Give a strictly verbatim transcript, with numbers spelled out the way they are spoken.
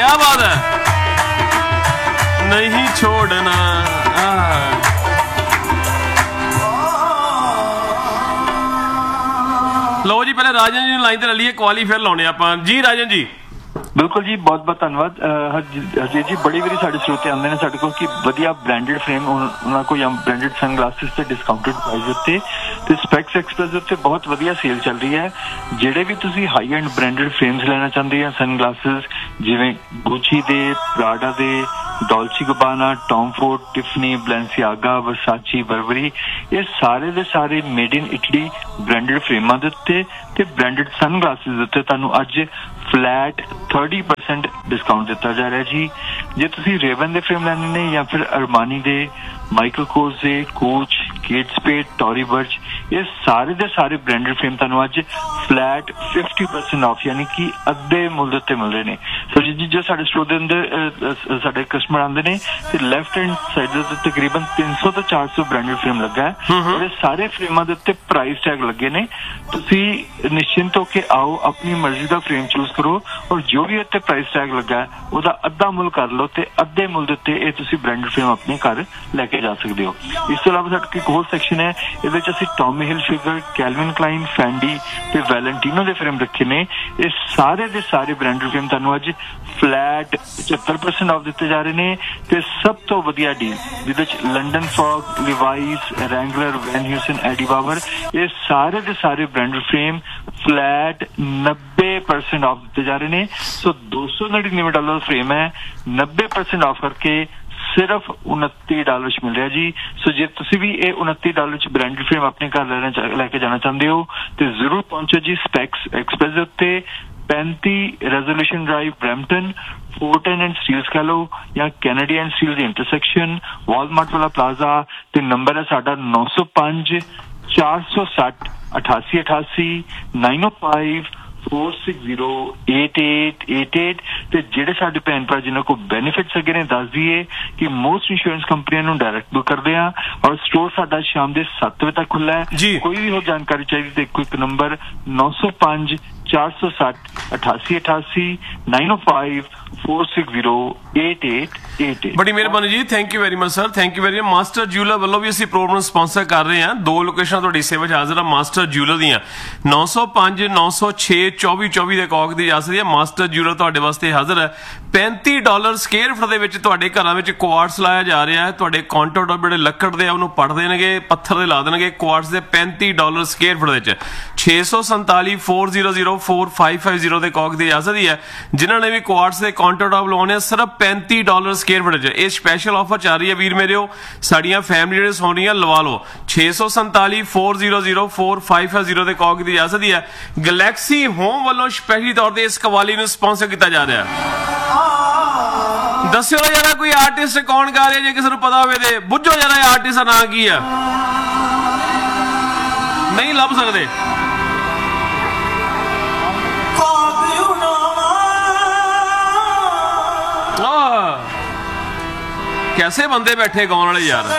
क्या बात है, नहीं छोड़ना। लो जी पहले राजन जी लाइन ते लीए, कवाली फिर लाने आपां जी। राजन जी बिल्कुल जी, बहुत बहुत धन्यवाद हरजीत जी। बड़ी वारी साढ़े स्रोते आते हैं साढ़े को कि वधिया ब्रांडेड फ्रेम उन्होंने को या ब्रांडेड सन ग्लासेस से डिस्काउंटेड प्राइस उत्ते ते स्पेक्स एक्सप्रेस उत्ते बहुत वधिया सेल चल रही है। ਜਿਹੜੇ भी तुसी हाई एंड ब्रांडेड फ्रेम्स लेना चाहते हैं सन ग्लासेस जिवें गुची दे, प्राडा दे, Dolce गबाना, Tom Ford, Tiffany, Balenciaga, वर्साची, बर्बरी, ये सारे दे सारे मेड इन इटली ब्रांडेड फ्रेमां दे उत्ते ते ब्रांडेड सन ग्लासेस दे उत्ते तुहानूं अज फ्लैट थर्टी परसेंट डिस्काउंट दिता जा रहा है जी। जे तुसी रेवन दे फ्रेम लैने ने या फिर अरमानी दे, माइकल कोर्स दे, कोच, केट स्पेड, टॉरी बर्च, ये सारे दे सारे ब्रांडेड फ्रेम तुहानूं अज फ्लैट फिफ्टी परसेंट ऑफ यानी कि अद्धे मुल दे उत्ते मिल रहे ने। सो जी जो साडे स्टोर दे अंदर साडे कस्टमर आंदे ने ते लेफ्ट हैंड साइड दे तकरीबन तीन सौ तो चार सौ ब्रांडेड फ्रेम लगा है और ये सारे फ्रेमां दे उत्ते प्राइस टैग लगे ने। तुसी निश्चिंत होके आओ, अपनी मर्जी दा फ्रेम चूज करो और जो भी उत्ते प्राइस टैग लगा है ਉਹਦਾ ਅੱਧਾ ਮੁੱਲ ਕਰ ਲਓ ਤੇ ਅੱਧੇ ਮੁੱਲ ਦੇ ਉੱਤੇ ਇਹ ਤੁਸੀਂ ਬ੍ਰਾਂਡਡ ਫਰੇਮ ਆਪਣੇ ਘਰ ਲੈ ਕੇ ਜਾ ਸਕਦੇ ਹੋ। ਇਸ ਤੋਂ ਇਲਾਵਾ ਸਾਡਾ ਇੱਕ ਹੋਰ ਸੈਕਸ਼ਨ ਹੈ, ਇਹਦੇ ਵਿੱਚ ਅਸੀਂ ਟੌਮੀ ਹਿਲਫਿਗਰ, ਕੈਲਵਿਨ ਕਲਾਈਨ, ਫੈਂਡੀ ਤੇ ਵੈਲੈਂਟੀਨੋ ਦੇ ਫਰੇਮ ਰੱਖੇ ਨੇ। ਇਹ ਸਾਰੇ ਦੇ ਸਾਰੇ ਬ੍ਰਾਂਡਡ ਫਰੇਮ ਤੁਹਾਨੂੰ ਅੱਜ ਫਲੈਟ ਪਚੱਤਰ परसेंट ਆਫ ਦਿੱਤੇ ਜਾ ਰਹੇ ਨੇ ਤੇ ਸਭ ਤੋਂ ਵਧੀਆ ਡੀਲ ਜਿਹਦੇ ਵਿੱਚ ਲੰਡਨ ਫੌਗ, ਲਿਵਾਈਸ, ਰੈਂਗਲਰ, ਵੈਨ ਹਿਊਸਨ, ਐਡੀ ਬਾਵਰ, ਇਹ ਸਾਰੇ ਦੇ ਸਾਰੇ ਬ੍ਰਾਂਡਡ ਫਰੇਮ फ्लैट नब्बे परसेंट ऑफ दिते जा रहे ने। सो दो सौ नड़िनवे डॉलर फ्रेम है, नब्बे परसेंट ऑफ करके सिर्फ उनती डॉलर मिल रहा जी। सो जे तुसी भी ये उनती डॉलर ब्रांडेड फ्रेम अपने घर लेना लैके जाना चाहते हो तो जरूर पहुंचो जी स्पेक्स एक्सप्रेस के उत्ते, पैंती resolution drive, Brampton, Fortran and steels कह लो या कैनेडी एंड स्टील के इंटरसेक्शन, वॉलमार्ट वाला प्लाजा। ते नंबर है साडा नौ सौ पांच चार सौ सठ अठासी अठासी नाइन ओ five four six zero eight eight eight eight. ते जेडे साडे भैन भरा जिन्हां को बेनिफिट्स अगे ने दस दिए कि मोस्ट इंश्योरेंस कंपनियां नूं डायरेक्ट बुक करदे आ और स्टोर साडा शाम दे सत्त बजे तक खुला है। कोई भी हो जानकारी चाहिए तो एक नंबर नौ सौ पांच चार सौ सठ अठासी अठासी नाइन ओ five four six zero eight eight eight eight. बड़ी मेहरबानी जी, thank you very much sir, thank you very much. Master jeweller वालों भी असीं प्रोग्राम स्पॉन्सर कर रहे हैं। दो लोकेशन तुहाडी सेवा च हाज़र आ मास्टर ज्यूलर दियां, नौ सौ पांच नौ सौ छे चौबी चौबी के कॉक दी जा सकदी है। मास्टर ज्यूलर तुहाडे वास्ते हाज़र है। पैंती डॉलर स्केयर फुट दे विच तुहाडे घरां विच क्वार्ट्स लाया जा रहा है। तुहाडे काउंटर टॉप जिहड़े लक्कड़ दे उहनूं पट देणगे, पत्थर दे ला देणगे। क्वार्ट्स दे पैंती डॉलर स्केयर फुट दे विच छे सौ Santali four zero zero four five five zero के कॉक दी जा सकदी है। जिन्हां ने भी क्वार्ट्स दे काउंटर टॉप लवाने सिर्फ पैंती डॉलर स्केयर फुट च। ये स्पैशल ऑफर चल रही है वीर मेरे, साड़ियां फैमिली जिहड़े सो रही लवा लो। छे सौ Santali four zero zero four five five zero के कॉक दी जा सकदी है। गैलेक्सी होम वालों स्पैशली तौर पर इस कवाली नूं स्पॉन्सर किया जा रहा है। दस्यो जरा कोई आर्टिस्ट कौन गा रहे, जे किसी को पता हो तो बुझो जरा आर्टिस्ट का नाम की है। नहीं लभ सकते। कैसे बंदे बैठे गाने वाले यार।